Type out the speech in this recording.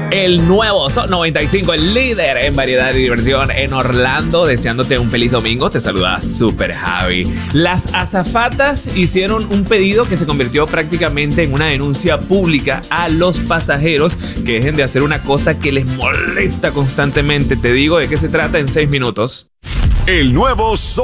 El nuevo Sol 95, el líder en variedad y diversión en Orlando, deseándote un feliz domingo. Te saluda Super Javi. Las azafatas hicieron un pedido que se convirtió prácticamente en una denuncia pública a los pasajeros que dejen de hacer una cosa que les molesta constantemente. Te digo de qué se trata en 6 minutos. El nuevo Sol